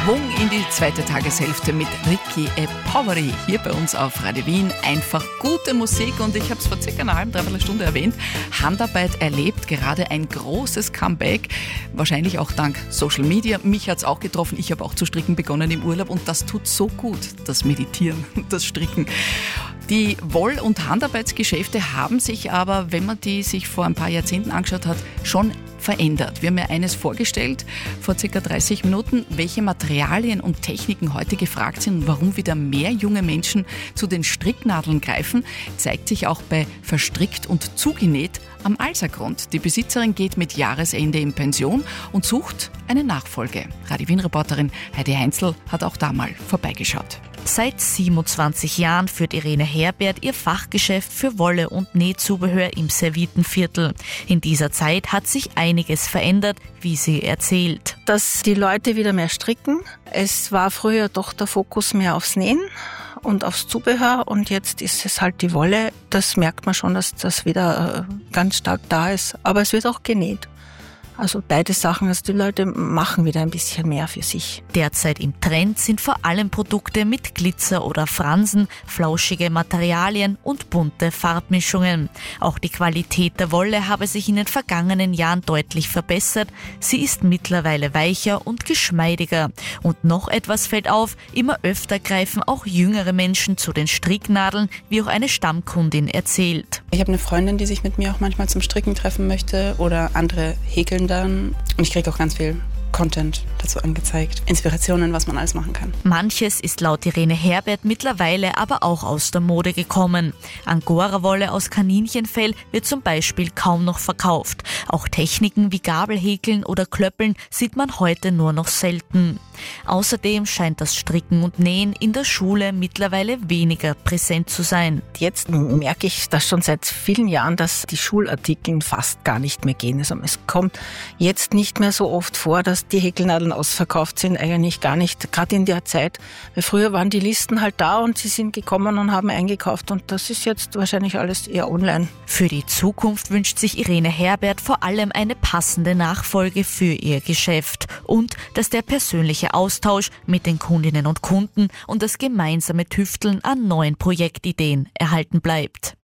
Schwung in die zweite Tageshälfte mit Ricky Poveri hier bei uns auf Radio Wien. Einfach gute Musik und ich habe es vor circa einer halben, dreiviertel Stunde erwähnt. Handarbeit erlebt gerade ein großes Comeback, wahrscheinlich auch dank Social Media. Mich hat es auch getroffen, ich habe auch zu stricken begonnen im Urlaub und das tut so gut, das Meditieren, das Stricken. Die Woll- und Handarbeitsgeschäfte haben sich aber, wenn man die sich vor ein paar Jahrzehnten angeschaut hat, schon verändert. Wir haben ja eines vorgestellt vor ca. 30 Minuten, welche Materialien und Techniken heute gefragt sind und warum wieder mehr junge Menschen zu den Stricknadeln greifen, zeigt sich auch bei Verstrickt und Zugenäht am Alsergrund. Die Besitzerin geht mit Jahresende in Pension und sucht eine Nachfolge. Radio Wien-Reporterin Heidi Heinzl hat auch da mal vorbeigeschaut. Seit 27 Jahren führt Irene Herbert ihr Fachgeschäft für Wolle- und Nähzubehör im Servitenviertel. In dieser Zeit hat sich einiges verändert, wie sie erzählt. Dass die Leute wieder mehr stricken. Es war früher doch der Fokus mehr aufs Nähen und aufs Zubehör und jetzt ist es halt die Wolle. Das merkt man schon, dass das wieder ganz stark da ist. Aber es wird auch genäht. Also beide Sachen, also die Leute machen wieder ein bisschen mehr für sich. Derzeit im Trend sind vor allem Produkte mit Glitzer oder Fransen, flauschige Materialien und bunte Farbmischungen. Auch die Qualität der Wolle habe sich in den vergangenen Jahren deutlich verbessert. Sie ist mittlerweile weicher und geschmeidiger. Und noch etwas fällt auf, immer öfter greifen auch jüngere Menschen zu den Stricknadeln, wie auch eine Stammkundin erzählt. Ich habe eine Freundin, die sich mit mir auch manchmal zum Stricken treffen möchte oder andere häkeln dann. Und ich kriege auch ganz viel Content dazu angezeigt, Inspirationen, was man alles machen kann. Manches ist laut Irene Herbert mittlerweile aber auch aus der Mode gekommen. Angora-Wolle aus Kaninchenfell wird zum Beispiel kaum noch verkauft. Auch Techniken wie Gabelhäkeln oder Klöppeln sieht man heute nur noch selten. Außerdem scheint das Stricken und Nähen in der Schule mittlerweile weniger präsent zu sein. Jetzt merke ich das schon seit vielen Jahren, dass die Schulartikel fast gar nicht mehr gehen. Also es kommt jetzt nicht mehr so oft vor, dass die Häkelnadeln ausverkauft sind, eigentlich gar nicht, gerade in der Zeit. Weil früher waren die Listen halt da und sie sind gekommen und haben eingekauft und das ist jetzt wahrscheinlich alles eher online. Für die Zukunft wünscht sich Irene Herbert vor allem eine passende Nachfolge für ihr Geschäft und dass der persönliche Austausch mit den Kundinnen und Kunden und das gemeinsame Tüfteln an neuen Projektideen erhalten bleibt.